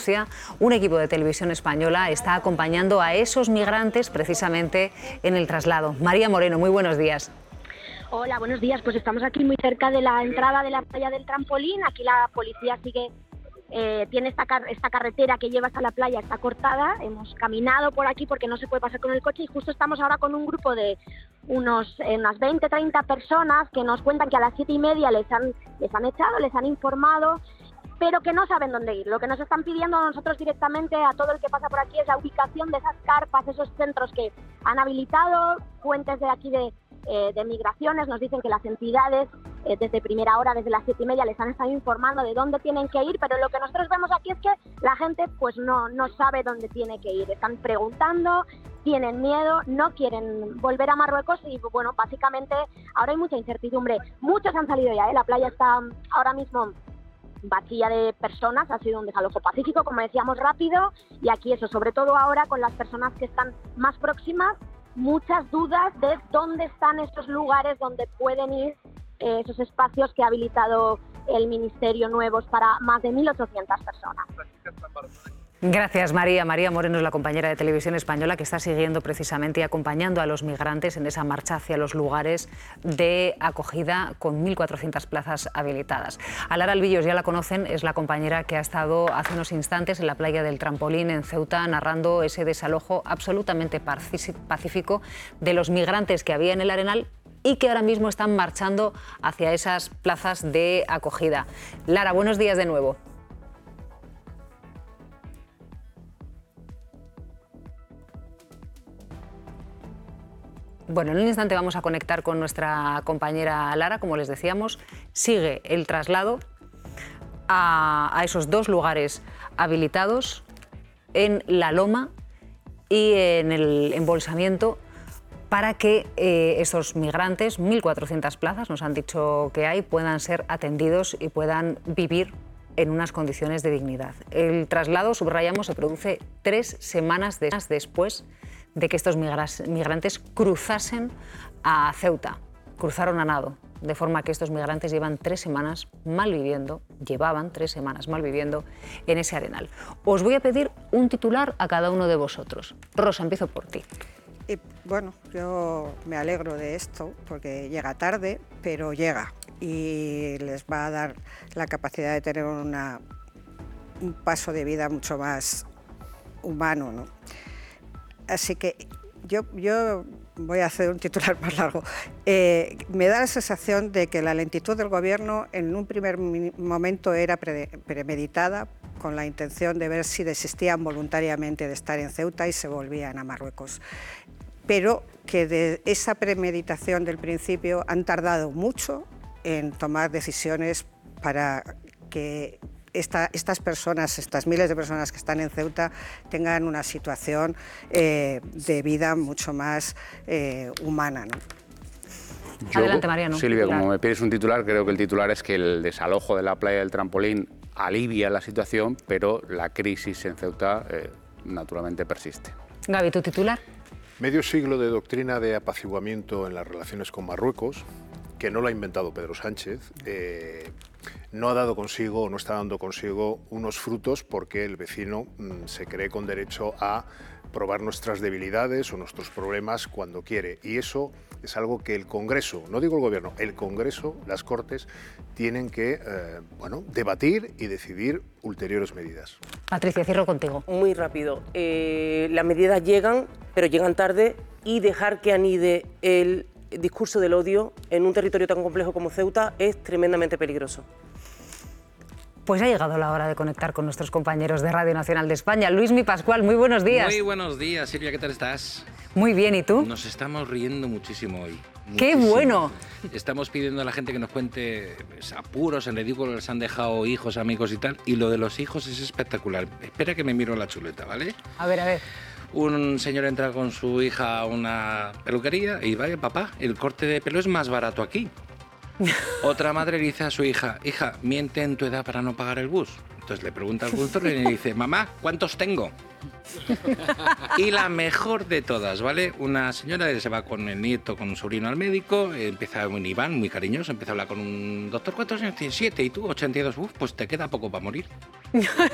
Murcia, un equipo de Televisión Española está acompañando a esos migrantes precisamente en el traslado. María Moreno, muy buenos días. Hola, buenos días. Pues estamos aquí muy cerca de la entrada de la playa del Trampolín. Aquí la policía sigue, tiene esta carretera que lleva hasta la playa, está cortada. Hemos caminado por aquí porque no se puede pasar con el coche y justo estamos ahora con un grupo de unas 20, 30 personas que nos cuentan que a las 7:30 les han echado, les han informado, pero que no saben dónde ir. Lo que nos están pidiendo a nosotros directamente, a todo el que pasa por aquí, es la ubicación de esas carpas, esos centros que han habilitado. Fuentes de aquí de migraciones nos dicen que las entidades desde primera hora, desde las 7:30, les han estado informando de dónde tienen que ir, pero lo que nosotros vemos aquí es que la gente pues no sabe dónde tiene que ir. Están preguntando, tienen miedo, no quieren volver a Marruecos y bueno, básicamente ahora hay mucha incertidumbre. Muchos han salido ya, la playa está ahora mismo vacía de personas, ha sido un desalojo pacífico, como decíamos, rápido, y aquí eso, sobre todo ahora con las personas que están más próximas, muchas dudas de dónde están esos lugares donde pueden ir, esos espacios que ha habilitado el Ministerio nuevos para más de 1.800 personas. Gracias, María. María Moreno es la compañera de Televisión Española que está siguiendo precisamente y acompañando a los migrantes en esa marcha hacia los lugares de acogida con 1.400 plazas habilitadas. A Lara Albillos ya la conocen, es la compañera que ha estado hace unos instantes en la playa del Trampolín en Ceuta narrando ese desalojo absolutamente pacífico de los migrantes que había en el Arenal y que ahora mismo están marchando hacia esas plazas de acogida. Lara, buenos días de nuevo. Bueno, en un instante vamos a conectar con nuestra compañera Lara, como les decíamos. Sigue el traslado a esos dos lugares habilitados en La Loma y en el embolsamiento para que esos migrantes, 1.400 plazas, nos han dicho que hay, puedan ser atendidos y puedan vivir en unas condiciones de dignidad. El traslado, subrayamos, se produce 3 semanas después de que estos migrantes cruzasen a Ceuta, cruzaron a nado, de forma que estos migrantes llevaban 3 semanas malviviendo en ese arenal. Os voy a pedir un titular a cada uno de vosotros. Rosa, empiezo por ti. Bueno, yo me alegro de esto porque llega tarde, pero llega y les va a dar la capacidad de tener un paso de vida mucho más humano, ¿no? Así que yo voy a hacer un titular más largo. Me da la sensación de que la lentitud del Gobierno en un primer momento era premeditada, con la intención de ver si desistían voluntariamente de estar en Ceuta y se volvían a Marruecos. Pero que de esa premeditación del principio han tardado mucho en tomar decisiones para que estas personas, estas miles de personas que están en Ceuta tengan una situación de vida mucho más humana, ¿no? Adelante, Mariano. Silvia, como me pides un titular, creo que el titular es que el desalojo de la playa del Trampolín alivia la situación, pero la crisis en Ceuta naturalmente persiste. Gaby, ¿tu titular? Medio siglo de doctrina de apaciguamiento en las relaciones con Marruecos, que no lo ha inventado Pedro Sánchez, no ha dado consigo o no está dando consigo unos frutos porque el vecino se cree con derecho a probar nuestras debilidades o nuestros problemas cuando quiere. Y eso es algo que el Congreso, no digo el Gobierno, el Congreso, las Cortes, tienen que debatir y decidir ulteriores medidas. Patricia, cierro contigo. Muy rápido. Las medidas llegan, pero llegan tarde, y dejar que anide el discurso del odio en un territorio tan complejo como Ceuta es tremendamente peligroso. Pues ha llegado la hora de conectar con nuestros compañeros de Radio Nacional de España. Luismi Pascual, muy buenos días. Muy buenos días, Silvia, ¿qué tal estás? Muy bien, ¿y tú? Nos estamos riendo muchísimo hoy. ¡Qué bueno! Estamos pidiendo a la gente que nos cuente apuros, en ridículo, les han dejado hijos, amigos y tal, y lo de los hijos es espectacular. Espera que me miro la chuleta, ¿vale? A ver, a ver. Un señor entra con su hija a una peluquería y vaya, papá, el corte de pelo es más barato aquí. Otra madre le dice a su hija, hija, miente en tu edad para no pagar el bus. Entonces le pregunta al conductor y le dice, mamá, ¿cuántos tengo? Y la mejor de todas, ¿vale? Una señora que se va con el nieto, con un sobrino al médico, empieza un Iván, muy cariñoso, empieza a hablar con un doctor, ¿cuántos años tienes? 7, ¿y tú? 82, pues te queda poco para morir.